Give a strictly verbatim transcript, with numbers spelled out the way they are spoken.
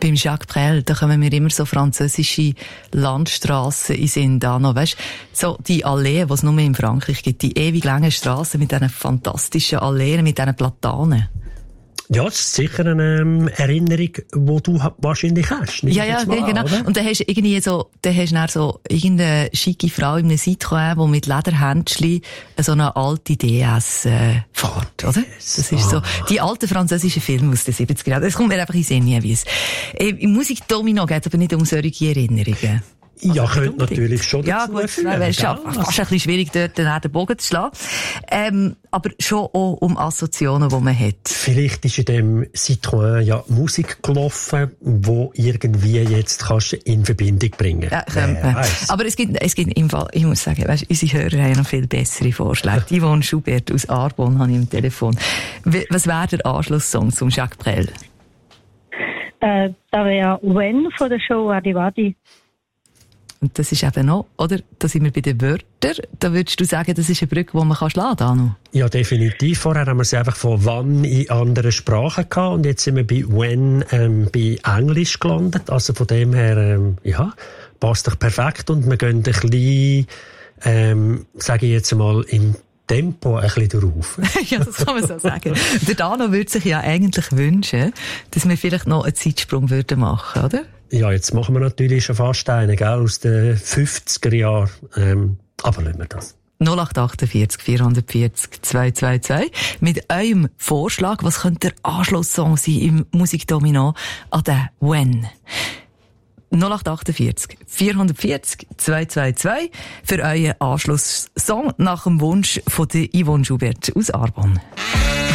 Beim Jacques Brel, da kommen mir immer so französische Landstrassen in Sinn, da noch, weißt, so die Alleen, die es nur in Frankreich gibt, die ewig langen Strassen mit diesen fantastischen Alleen, mit diesen Platanen. Ja, das ist sicher eine ähm, Erinnerung, die du wahrscheinlich hast. Ja, ja, mal, genau. Oder? Und dann hast du irgendwie so, dann hast du dann so irgendeine schicke Frau in einem Citroën, die mit Lederhändchen so eine alte D S äh, fährt, oder? Das ist so, die alten französischen Filme aus den siebziger Jahren. Das kommt mir einfach in den Sinn, wie es. Äh, Im Musikdomino geht es aber nicht um solche Erinnerungen. Ja, könnte natürlich schon ja, dazu gut, führen. Ja, es ist fast ein bisschen schwierig, dort den Bogen zu schlagen. Ähm, aber schon auch um Assoziationen, die man hat. Vielleicht ist in dem Citroën ja Musik gelaufen, die irgendwie jetzt kannst in Verbindung bringen. Ja, könnte man. Aber es gibt, es gibt im Fall, ich muss sagen, weißt, unsere Hörer haben noch viel bessere Vorschläge. Yvonne Schubert aus Arbon habe ich im Telefon. Was wäre der Anschlusssong zum Jacques Brel? Äh, da wäre When von der Show Adi Wadi. Und das ist eben noch, oder? Da sind wir bei den Wörtern. Da würdest du sagen, das ist eine Brücke, die man schlagen kann, Ja, definitiv. Vorher haben wir sie einfach von wann in anderen Sprachen gehabt. Und jetzt sind wir bei when, ähm, bei Englisch gelandet. Also von dem her, ähm, ja, passt doch perfekt. Und wir gehen ein bisschen, ähm, sage ich jetzt mal, im Tempo ein bisschen drauf. Ja, das kann man so sagen. Der Dano würde sich ja eigentlich wünschen, dass wir vielleicht noch einen Zeitsprung würden machen, oder? Ja, jetzt machen wir natürlich schon fast einen, gell, aus den fünfziger Jahren. Ähm, aber lassen wir das. null acht achtundvierzig vierhundertvierzig zweihundertzweiundzwanzig mit eurem Vorschlag, was könnte der Anschlusssong sein im Musikdomino an den When? null acht achtundvierzig vierhundertvierzig zweihundertzweiundzwanzig für euren Anschlusssong nach dem Wunsch von der Yvonne Schubert aus Arbon.